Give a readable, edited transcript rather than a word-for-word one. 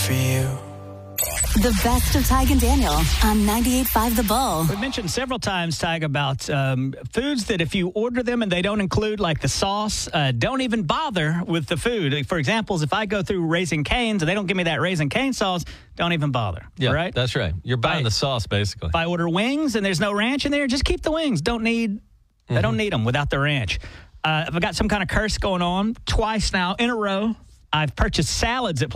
for you. The best of Tig and Daniel on 98.5 The Bull. We've mentioned several times, Tig, about foods that if you order them and they don't include, like the sauce, don't even bother with the food. For example, if I go through Raising Cane's and they don't give me that Raising Cane sauce, don't even bother. Yeah, right? That's right. You're buying the sauce, basically. If I order wings and there's no ranch in there, just keep the wings. I don't need them without the ranch. If I got some kind of curse going on, twice now in a row, I've purchased salads at